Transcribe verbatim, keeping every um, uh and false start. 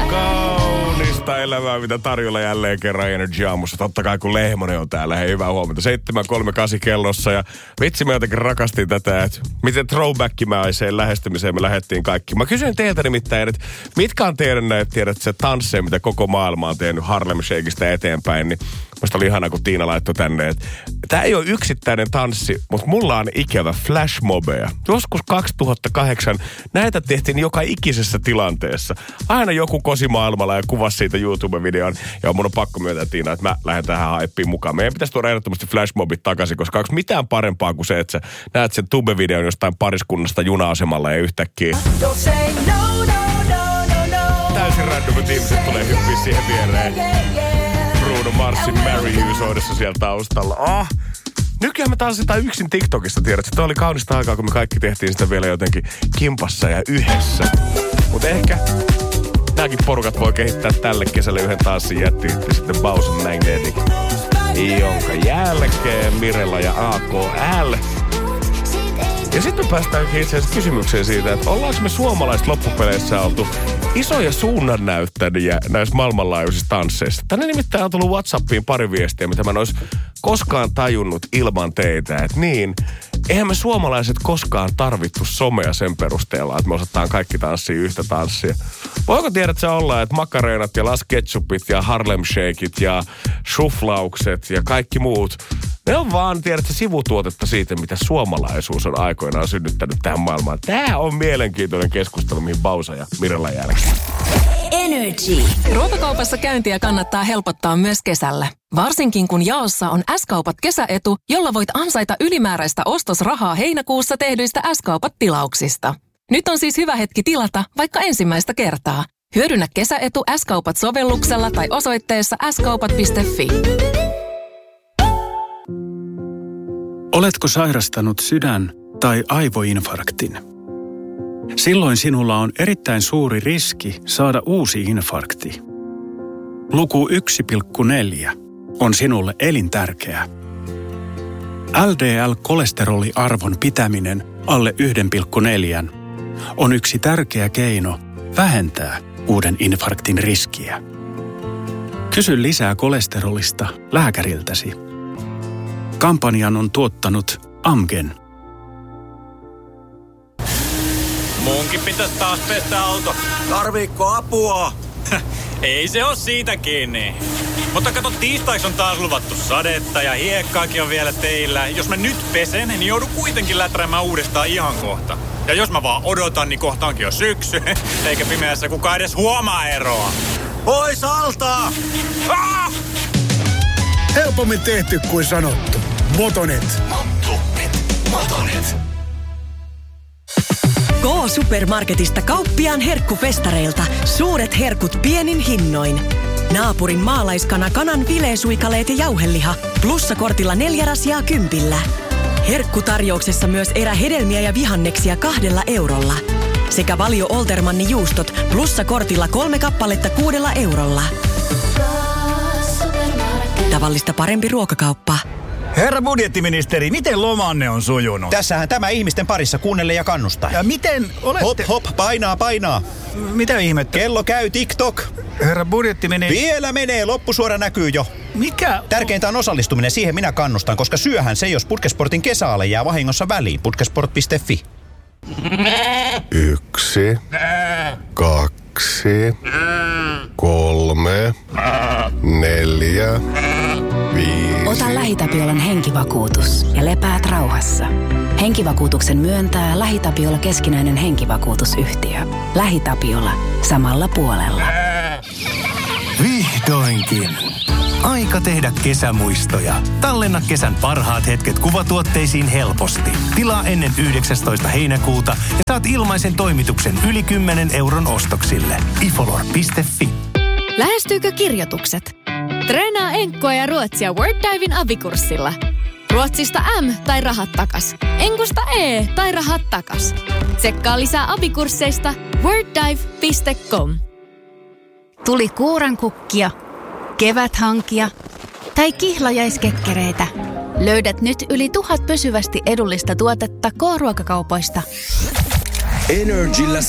Kaunista elämää, mitä tarjolla jälleen kerran Energy Aamussa. Totta kai kun Lehmonen on täällä. Hei, hyvää huomenta. seitsemän kolmekymmentäkahdeksan kellossa. Ja vitsi, mä jotenkin rakastin tätä, että miten throwback-mäiseen lähestymiseen me lähdettiin kaikki. Mä kysyin teiltä nimittäin, että mitkä on teidän näitä, tiedät, se tansseja, mitä koko maailma on tehnyt Harlem Shakeista eteenpäin. Niin musta oli ihana, kun Tiina laittoi tänne, että tää ei ole yksittäinen tanssi, mutta mulla on ikävä flashmobeja. Joskus kaksituhattakahdeksan näitä tehtiin joka ikisessä tilanteessa. Aina joku kosi maailmalla ja kuvasi siitä YouTube-videon. Ja mun on pakko myöntää, Tiina, että mä lähden tähän haippiin mukaan. Meidän pitäisi tuoda ehdottomasti flashmobit takaisin, koska onko mitään parempaa kuin se, että sä näet sen tube-videon jostain pariskunnasta juna-asemalla ja yhtäkkiä no, no, no, no, no. täysin randomit ihmiset tulee hyppiä siihen viereen. Bruno Marsin Marry You soidessa siellä taustalla. Oh. Nykyään me tanssitaan yksin TikTokissa, tiedätkö? Tuo oli kaunista aikaa, kun me kaikki tehtiin sitä vielä jotenkin kimpassa ja yhdessä. Mutta ehkä nämäkin porukat voi kehittää tälle kesälle yhden tanssin jätti sitten Bowser Magnetic, jonka jälkeen Mirella ja A K L. Ja sitten me päästäänkin itse asiassa kysymykseen siitä, että ollaanko me suomalaiset loppupeleissä oltu isoja suunnannäyttäjiä näissä maailmanlaajuisissa tansseissa. Tänne nimittäin on tullut WhatsAppiin pari viestiä, mitä mä en olisi koskaan tajunnut ilman teitä. Että niin, eihän me suomalaiset koskaan tarvittu somea sen perusteella, että me osataan kaikki tanssia yhtä tanssia. Voiko tiedät sä olla, että makareenat ja Las Ketchupit ja Harlem Shakeit ja shuflaukset ja kaikki muut, ne on vaan, tiedätkö, sivutuotetta siitä, mitä suomalaisuus on aikoinaan synnyttänyt tähän maailmaan. Tää on mielenkiintoinen keskustelu, mihin Bausa ja Mirella jälkeen. Energy. Ruokakaupassa käyntiä kannattaa helpottaa myös kesällä. Varsinkin kun jaossa on S-kaupat kesäetu, jolla voit ansaita ylimääräistä ostosrahaa heinäkuussa tehdyistä S-kaupat-tilauksista. Nyt on siis hyvä hetki tilata vaikka ensimmäistä kertaa. Hyödynnä kesäetu S-kaupat-sovelluksella tai osoitteessa s kaupat piste fi. Oletko sairastanut sydän- tai aivoinfarktin? Silloin sinulla on erittäin suuri riski saada uusi infarkti. Luku yksi pilkku neljä on sinulle elintärkeä. L D L-kolesteroliarvon pitäminen alle yksi pilkku neljä on yksi tärkeä keino vähentää uuden infarktin riskiä. Kysy lisää kolesterolista lääkäriltäsi. Kampanjan on tuottanut Amgen. Munkin pitäisi taas pestä auto. Tarviikko apua? Ei se oo siitä kiinni. Mutta kato, tiistaiksi on taas luvattu sadetta ja hiekkaakin on vielä teillä. Jos mä nyt pesen, niin joudun kuitenkin läträämään uudestaan ihan kohta. Ja jos mä vaan odotan, niin kohta onkin jo syksy. Eikä pimeässä kukaan edes huomaa eroa. Pois alta! Ah! Helpommin tehty kuin sanottu. Motonet. Motonet. Motonet. Go-supermarketista kauppiaan herkkufestareilta. Suuret herkut pienin hinnoin. Naapurin maalaiskana kanan fileesuikaleet ja jauheliha. Plussakortilla neljä rasiaa kympillä. Herkkutarjouksessa myös erähedelmiä ja vihanneksia kahdella eurolla. Sekä Valio Oltermanni juustot plussakortilla kolme kappaletta kuudella eurolla. Tavallista parempi ruokakauppa. Herra budjettiministeri, miten lomanne on sujunut? Tässähän tämä ihmisten parissa kuunnelle ja kannustaa. Ja miten olette... Hop, hop, painaa, painaa. Mitä ihmettä? Kello käy TikTok. Herra budjettiministeri... Vielä menee, loppusuora näkyy jo. Mikä? Tärkeintä on osallistuminen, siihen minä kannustan, koska syöhän se, jos Putkesportin kesäale jää vahingossa väliin. Putkesport piste fi. Yksi, kaksi, kolme, neljä, viisi. Ota LähiTapiolan henkivakuutus ja lepäät rauhassa. Henkivakuutuksen myöntää LähiTapiola keskinäinen henkivakuutusyhtiö. LähiTapiola. Samalla puolella. Vihdoinkin. Aika tehdä kesämuistoja. Tallenna kesän parhaat hetket kuvatuotteisiin helposti. Tilaa ennen yhdeksästoista heinäkuuta ja saat ilmaisen toimituksen yli kymmenen euron ostoksille. ifolor piste fi. Lähestyykö kirjoitukset? Treenaa enkkoa ja ruotsia WordDiven abikurssilla. Ruotsista M tai rahat takas. Enkusta E tai rahat takas. Tsekkaa lisää abikursseista worddive piste com. Tuli kuurankukkia, keväthankia tai kihlajaiskekkereitä. Löydät nyt yli tuhat pysyvästi edullista tuotetta K-ruokakaupoista. Energillä